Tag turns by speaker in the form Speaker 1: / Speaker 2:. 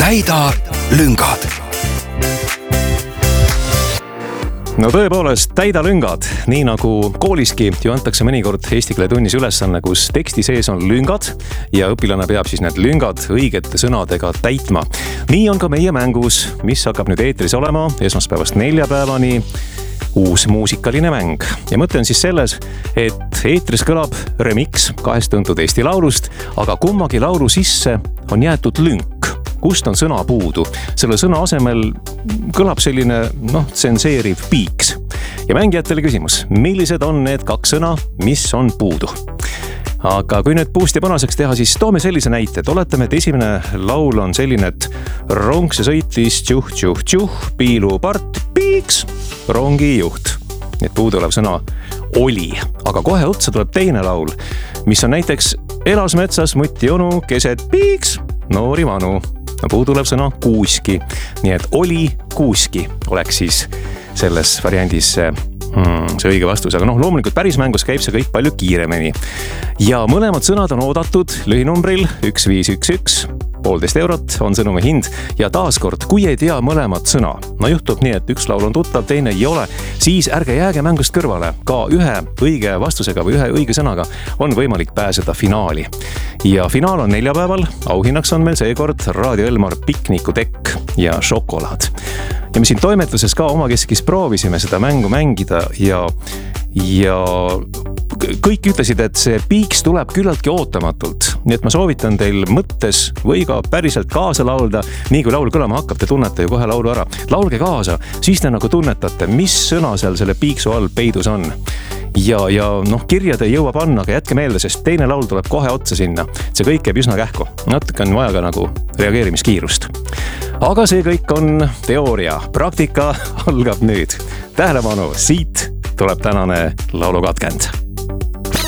Speaker 1: täida lüngad. No tõepoolest, täida lüngad, nii nagu kooliski ju antakse mõnikord eesti keele tunnis ülesanne, kus teksti sees on lüngad ja õpilane peab siis need lüngad õigete sõnadega täitma. Nii on ka meie mängus, mis hakkab nüüd eetris olema esmaspäevast neljapäevani, uus muusikaline mäng. Ja mõte on siis selles, et eetris kõlab remix 2 tuntud Eesti laulust, aga kummagi laulu sisse on jäetud lünk, kust on sõna puudu. Selle sõna asemel kõlab selline, tsenseeriv piiks. Ja mängijatele küsimus, millised on need 2 sõna, mis on puudu? Aga kui nüüd puust ja punaseks teha, siis toome sellise näite, et oletame, et esimene laul on selline, et rong see sõitis, tšuh, piilupart, piiks, rongi juht. Nii et puudu olev sõna oli, aga kohe otsa tuleb teine laul, mis on näiteks elas metsas muti onu, keset piiks, noori vanu. No puudu olev sõna kuuski, nii et oli kuuski oleks siis selles variandis see õige vastus, aga loomulikult päris mängus käib see kõik palju kiiremini. Ja mõlemad sõnad on oodatud lühinumbril 1511, 1,5 eurot on sõnumi hind ja taaskord, kui ei tea mõlemat sõna, juhtub nii, et üks laul on tuttav, teine ei ole, siis ärge jääge mängust kõrvale, ka ühe õige vastusega või ühe õige sõnaga on võimalik pääseda finaali. Ja finaal on neljapäeval, auhinnaks on meil seekord Raadio Elmar piknikutekk ja šokolaad. Ja me siin toimetuses ka omakeskis proovisime seda mängu mängida ja kõik ütlesid, et see piiks tuleb küllaltki ootamatult. Nii et ma soovitan teil mõttes või ka päriselt kaasa laulda. Nii kui laul kõlama hakkab, te tunnete ju kohe laulu ära. Laulge kaasa, siis te nagu tunnetate, mis sõna seal selle piiksu all peidus on. Ja kirjad ei jõua panna, aga jätke meelde, sest teine laul tuleb kohe otsa sinna. See kõik jääb üsna kähku. Natuke on vaja ka nagu reageerimiskiirust. Aga see kõik on teooria. Praktika algab nüüd. Tähelepanu, siit tuleb tänane laulukatkend.